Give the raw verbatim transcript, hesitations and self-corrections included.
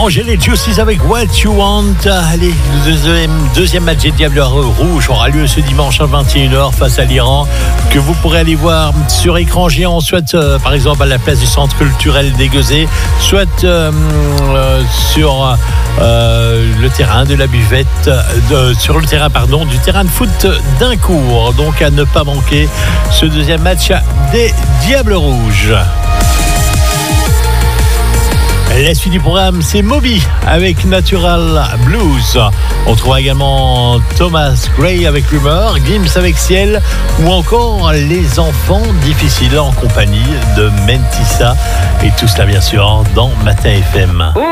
Angèle et Juicy avec What You Want. Allez, le deuxième, deuxième match des Diables Rouges aura lieu ce dimanche à vingt et une heures face à l'Iran, que vous pourrez aller voir sur écran géant, soit euh, par exemple à la place du centre culturel d'Aiguezé, soit euh, euh, sur euh, le terrain de la buvette, de, sur le terrain pardon du terrain de foot d'Incourt. Donc à ne pas manquer ce deuxième match des Diables Rouges. La suite du programme, c'est Moby avec Natural Blues. On trouvera également Thomas Gray avec Rumor, Gims avec Ciel, ou encore Les Enfants Difficiles en compagnie de Mentissa. Et tout cela bien sûr dans Matin F M.